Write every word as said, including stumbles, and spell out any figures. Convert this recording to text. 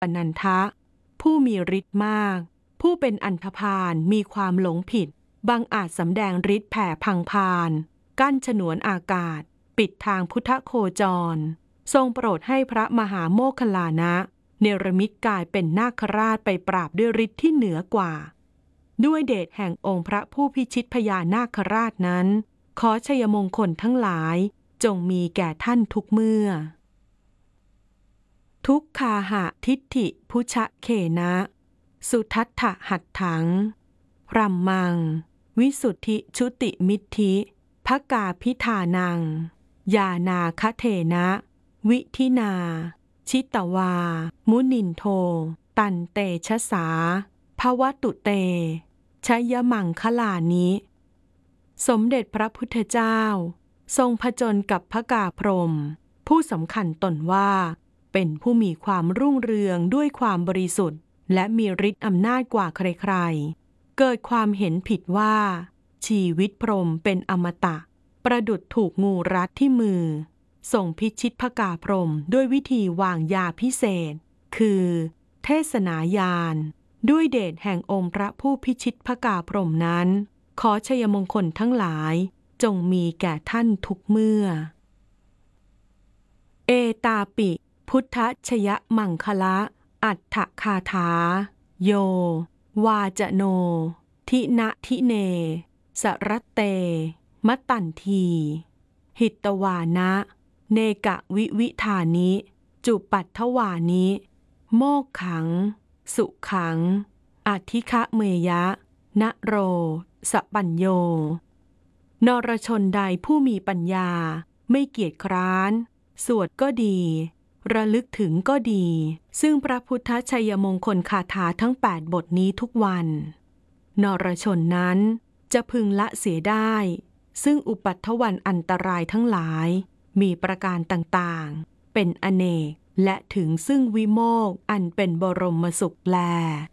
ปนันทะผู้มีฤทธิ์มากผู้เป็นอันธพาลมีความหลงผิดบังอาจสำแดงฤทธิ์แผ่พังพานกั้นฉนวนอากาศปิดทางพุทธโคจรทรงโปรดให้พระมหาโมคคัลลานะเนรมิตกายเป็นนาคราชไปปราบด้วยฤทธิ์ที่เหนือกว่าด้วยเดชแห่งองค์พระผู้พิชิตพญานาคราชนั้นขอชัยมงคลทั้งหลายจงมีแก่ท่านทุกเมื่อทุกขาหะทิฏฐิพุชะเขนะสุทัฏฐหัตถังรัมมังวิสุทธิชุติมิทธิภกาพิธานังยานาคเทนะวิธินาชิตวามุนินโทตันเตชะสาภวตุเตชยมังคลานิสมเด็จพระพุทธเจ้าทรงผจญกับพกาพรหมผู้สำคัญตนว่าเป็นผู้มีความรุ่งเรืองด้วยความบริสุทธิ์และมีฤทธิ์อำนาจกว่าใครๆเกิดความเห็นผิดว่าชีวิตพรหมเป็นอมตะประดุจถูกงูรัดที่มือทรงพิชิตพกาพรหมด้วยวิธีวางยาพิเศษคือเทศนายานด้วยเดชแห่งองค์พระผู้พิชิตพกาพรหมนั้นขอชัยมงคลทั้งหลายจงมีแก่ท่านทุกเมื่อเอตาปิพุทธชยมังคละอัฏฐคาถาโยวาจโนทินะทิเนสรัตเตมตันทีหิตวานะเนกะวิวิธานิจุปัตถวานิโมกขังสุขังอธิคะเมยะนะโรสปัญโยนรชนใดผู้มีปัญญาไม่เกียจคร้านสวดก็ดีระลึกถึงก็ดีซึ่งพระพุทธชัยมงคลคาถาทั้งแปดบทนี้ทุกวันนรชนนั้นจะพึงละเสียได้ซึ่งอุปัฏฐวันอันตรายทั้งหลายมีประการต่างๆเป็นอเนกและถึงซึ่งวิโมกข์อันเป็นบรมสุขแล